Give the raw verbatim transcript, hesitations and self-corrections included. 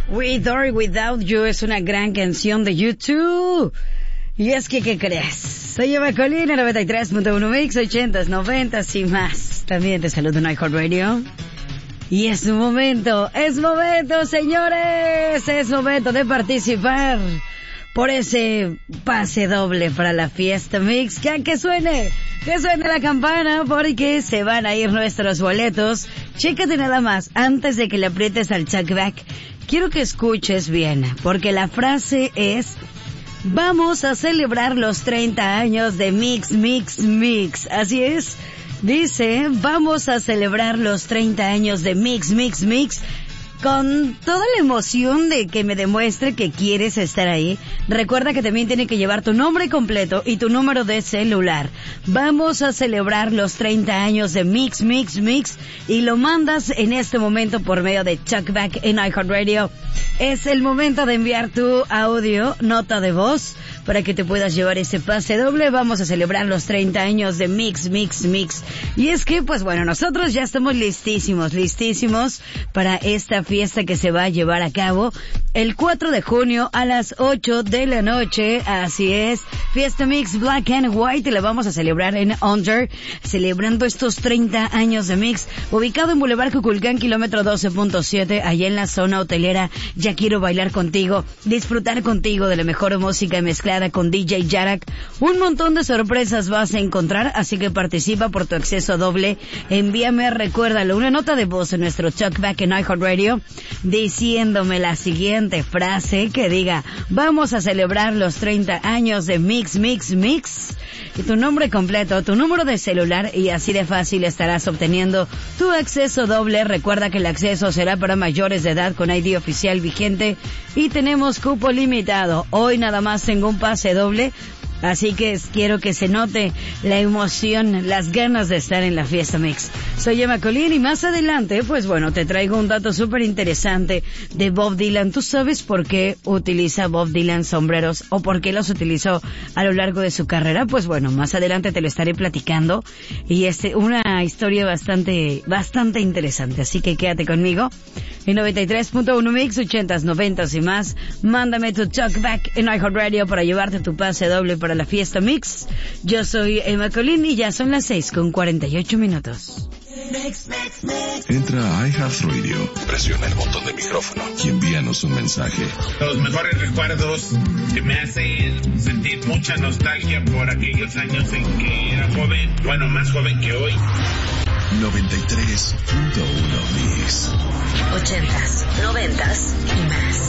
With or Without You es una gran canción de YouTube. Y es que, ¿qué crees? Soy Eva Colina, noventa y tres punto uno Mix, ochentas, noventas y más. También te saludo en iHeartRadio. Y es un momento, es momento, señores, es momento de participar por ese pase doble para la Fiesta Mix. Que, que suene, que suene la campana porque se van a ir nuestros boletos. Chécate nada más, antes de que le aprietes al talkback, quiero que escuches bien, porque la frase es: vamos a celebrar los treinta años de Mix, Mix, Mix. Así es. Dice, vamos a celebrar los treinta años de Mix, Mix, Mix. Con toda la emoción de que me demuestre que quieres estar ahí. Recuerda que también tiene que llevar tu nombre completo y tu número de celular. Vamos a celebrar los treinta años de Mix, Mix, Mix. Y lo mandas en este momento por medio de Talkback en iHeartRadio. Es el momento de enviar tu audio, nota de voz, para que te puedas llevar ese pase doble. Vamos a celebrar los treinta años de Mix, Mix, Mix. Y es que, pues bueno, nosotros ya estamos listísimos, listísimos para esta fiesta que se va a llevar a cabo el cuatro de junio a las ocho de la noche. Así es, Fiesta Mix Black and White, y la vamos a celebrar en Under, celebrando estos treinta años de Mix, ubicado en Boulevard Cuculcán, kilómetro doce punto siete, allá en la zona hotelera. Ya quiero bailar contigo, disfrutar contigo de la mejor música mezclada con D J Yarak. Un montón de sorpresas vas a encontrar, así que participa por tu acceso doble. Envíame, recuérdalo, una nota de voz en nuestro Talkback en iHeartRadio, diciéndome la siguiente frase que diga: vamos a celebrar los treinta años de Mix, Mix, Mix, y tu nombre completo, tu número de celular, y así de fácil estarás obteniendo tu acceso doble. Recuerda que el acceso será para mayores de edad con I D oficial vigente y tenemos cupo limitado. Hoy nada más tengo un pase doble, así que quiero que se note la emoción, las ganas de estar en la Fiesta Mix. Soy Emma Colín y más adelante, pues bueno, te traigo un dato súper interesante de Bob Dylan. ¿Tú sabes por qué utiliza Bob Dylan sombreros o por qué los utilizó a lo largo de su carrera? Pues bueno, más adelante te lo estaré platicando, y es una historia bastante, bastante interesante. Así que quédate conmigo en noventa y tres punto uno Mix, ochentas, noventas y más. Mándame tu talkback en iHeartRadio para llevarte tu pase doble para la Fiesta Mix. Yo soy Emma Colín y ya son las seis con cuarenta y ocho minutos. Entra a iHeartRadio, presiona el botón de micrófono y envíanos un mensaje. Los mejores recuerdos que me hacen sentir mucha nostalgia por aquellos años en que era joven, bueno, más joven que hoy. noventa y tres punto uno Mix. Ochentas, noventas y más.